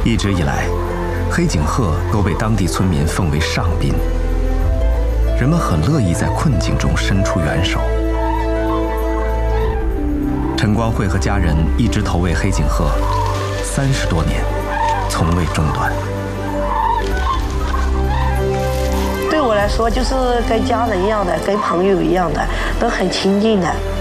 一直以来，黑颈鹤都被当地村民奉为上宾，人们很乐意在困境中伸出援手。陈光慧和家人一直投喂黑颈鹤30多年，从未中断。 对我来说，就是跟家人一样的，跟朋友一样的，都很亲近的。